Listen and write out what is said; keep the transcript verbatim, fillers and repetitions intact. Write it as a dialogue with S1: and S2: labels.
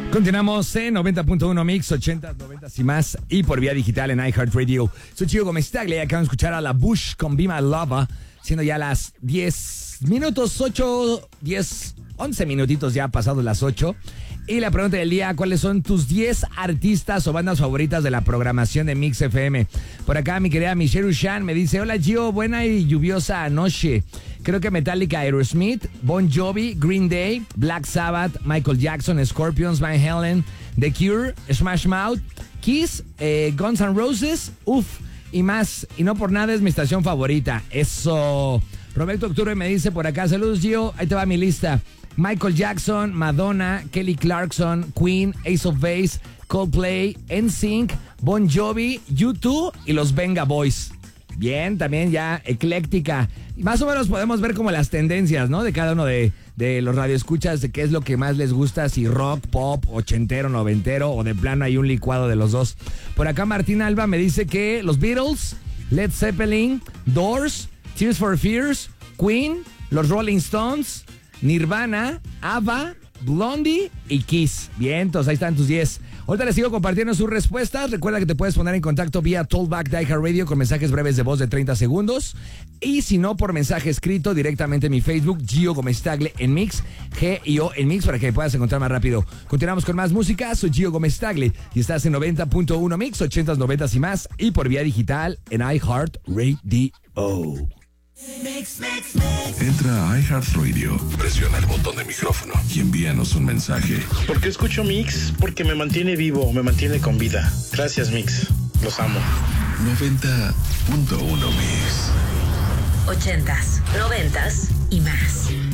S1: Continuamos en noventa punto uno Mix, ochenta, noventa y más, y por vía digital en iHeartRadio. Soy Gio Gómez Tagle y acabamos de escuchar a La Bush con Be My Lover, siendo ya las diez minutos, ocho, diez, once minutitos ya pasados las ocho. Y la pregunta del día, ¿cuáles son tus diez artistas o bandas favoritas de la programación de Mix F M? Por acá mi querida Michelle Ushan me dice, hola Gio, buena y lluviosa noche. Creo que Metallica, Aerosmith, Bon Jovi, Green Day, Black Sabbath, Michael Jackson, Scorpions, Van Halen, The Cure, Smash Mouth, Kiss, eh, Guns N' Roses, uff, y más. Y no por nada es mi estación favorita. Eso. Roberto Octubre me dice por acá, saludos Gio, ahí te va mi lista. Michael Jackson, Madonna, Kelly Clarkson, Queen, Ace of Base, Coldplay, N Sync, Bon Jovi, U dos y los Venga Boys. Bien, también ya ecléctica. Y más o menos podemos ver como las tendencias, ¿no? De cada uno de, de los radioescuchas, de qué es lo que más les gusta, si rock, pop, ochentero, noventero o de plano hay un licuado de los dos. Por acá Martín Alba me dice que los Beatles, Led Zeppelin, Doors, Tears for Fears, Queen, los Rolling Stones, Nirvana, ABBA, Blondie y Kiss. Bien, entonces ahí están tus diez. Ahorita les sigo compartiendo sus respuestas. Recuerda que te puedes poner en contacto vía Tollback de iHeartRadio con mensajes breves de voz de treinta segundos. Y si no, por mensaje escrito directamente en mi Facebook, Gio Gómez Tagle en Mix, G I O en Mix, para que me puedas encontrar más rápido. Continuamos con más música. Soy Gio Gómez Tagle y estás en noventa punto uno Mix, ochenta, noventa y más, y por vía digital en iHeartRadio.
S2: Mix, mix, mix. Entra a iHeartRadio, presiona el botón de micrófono y envíanos un mensaje.
S3: ¿Por qué escucho Mix? Porque me mantiene vivo, me mantiene con vida. Gracias, Mix. Los amo.
S2: noventa punto uno Mix.
S4: Ochentas, noventas y más.